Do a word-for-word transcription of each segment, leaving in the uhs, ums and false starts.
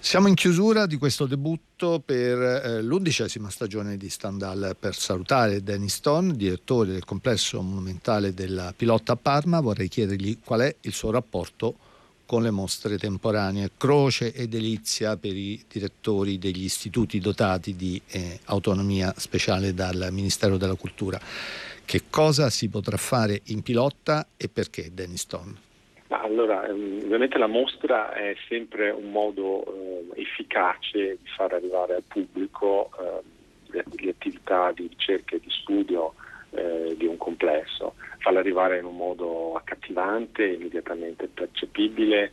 Siamo in chiusura di questo debutto per eh, l'undicesima stagione di Stendhal. Per salutare Danny Stone, direttore del complesso monumentale della Pilotta a Parma, vorrei chiedergli qual è il suo rapporto con le mostre temporanee, croce e delizia per i direttori degli istituti dotati di eh, autonomia speciale dal Ministero della Cultura. Che cosa si potrà fare in Pilotta e perché, Danny Stone? Allora, ovviamente la mostra è sempre un modo eh, efficace di far arrivare al pubblico eh, le, le attività di ricerca e di studio eh, di un complesso, farla arrivare in un modo accattivante, immediatamente percepibile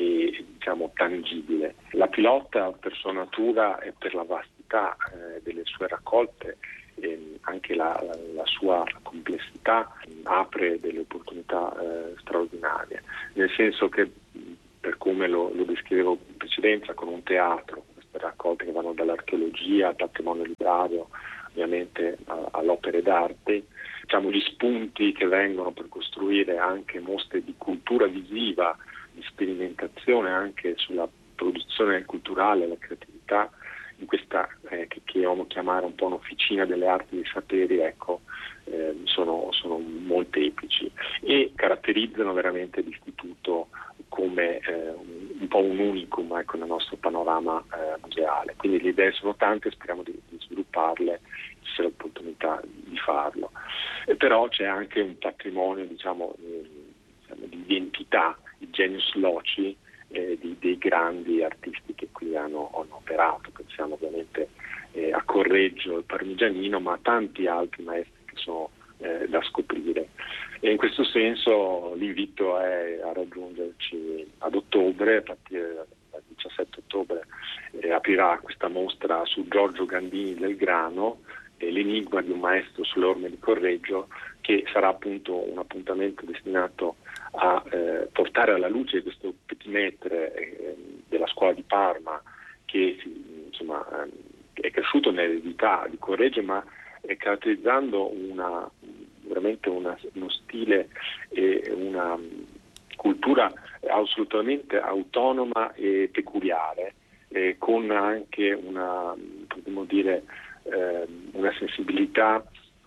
e diciamo tangibile. La Pilotta per sua natura e per la vastità eh, delle sue raccolte, e anche la, la, la sua complessità apre delle opportunità eh, straordinarie, nel senso che, per come lo, lo descrivevo in precedenza, con un teatro, queste raccolte che vanno dall'archeologia al patrimonio librario, ovviamente a, all'opere d'arte, diciamo gli spunti che vengono per costruire anche mostre di cultura visiva, di sperimentazione anche sulla produzione culturale, la creatività, in questa eh, che, che amo chiamare un po' un'officina delle arti dei saperi, ecco, eh, sono, sono molteplici e caratterizzano veramente l'istituto come eh, un, un po' un unicum, ecco, nel nostro panorama eh, museale. Quindi le idee sono tante, speriamo di, di svilupparle, ci sia l'opportunità di farlo. E però c'è anche un patrimonio, diciamo, eh, diciamo di identità, il genius loci, Eh, di, dei grandi artisti che qui hanno, hanno operato. Pensiamo ovviamente eh, a Correggio e Parmigianino, ma a tanti altri maestri che sono eh, da scoprire. E in questo senso l'invito è a raggiungerci ad ottobre, a partire dal diciassette ottobre eh, aprirà questa mostra su Giorgio Gandini del Grano, eh, l'enigma di un maestro sulle orme di Correggio, che sarà appunto un appuntamento destinato a eh, portare alla luce questo petit maître eh, della scuola di Parma, che insomma è cresciuto nell'eredità di Correggio, ma è caratterizzando una, veramente una, uno stile e una cultura assolutamente autonoma e peculiare, eh, con anche una, potremmo dire, eh, una sensibilità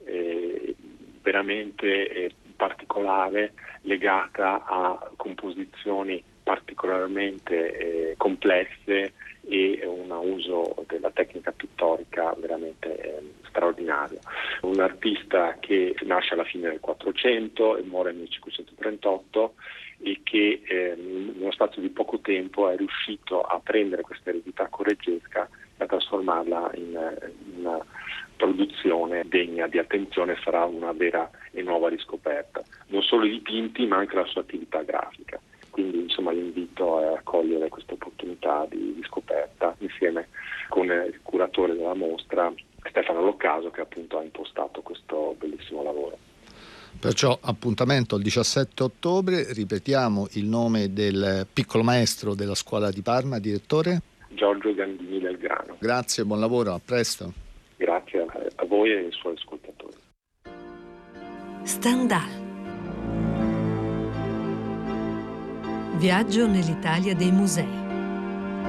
eh, veramente eh, particolare, legata a composizioni particolarmente eh, complesse e un uso della tecnica pittorica veramente eh, straordinario. Un artista che nasce alla fine del Quattrocento e muore nel millecinquecentotrentotto e che eh, in uno spazio di poco tempo è riuscito a prendere questa eredità correggesca e a trasformarla in, in una produzione degna di attenzione. Sarà una vera e nuova riscoperta, non solo i dipinti ma anche la sua attività grafica. Quindi insomma l'invito è a cogliere questa opportunità di, di scoperta insieme con il curatore della mostra, Stefano Loccaso, che appunto ha impostato questo bellissimo lavoro. Perciò appuntamento il diciassette ottobre. Ripetiamo il nome del piccolo maestro della scuola di Parma, direttore? Giorgio Gandini del Grano. Grazie, buon lavoro, a presto. Grazie a voi e ai suoi ascoltatori. Stendhal. Viaggio nell'Italia dei musei.